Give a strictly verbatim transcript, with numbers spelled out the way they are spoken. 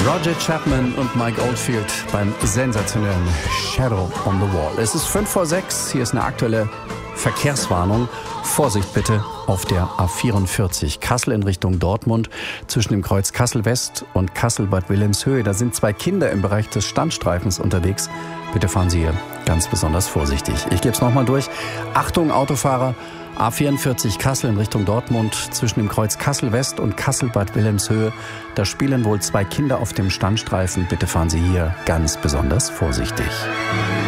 Roger Chapman und Mike Oldfield beim sensationellen Shadow on the Wall. Es ist fünf vor sechs, hier ist eine aktuelle Verkehrswarnung. Vorsicht bitte auf der A vierundvierzig Kassel in Richtung Dortmund zwischen dem Kreuz Kassel-West und Kassel-Bad Wilhelmshöhe. Da sind zwei Kinder im Bereich des Standstreifens unterwegs. Bitte fahren Sie hier ganz besonders vorsichtig. Ich gebe es nochmal durch. Achtung Autofahrer, A vierundvierzig Kassel in Richtung Dortmund zwischen dem Kreuz Kassel-West und Kassel-Bad Wilhelmshöhe. Da spielen wohl zwei Kinder auf dem Standstreifen. Bitte fahren Sie hier ganz besonders vorsichtig.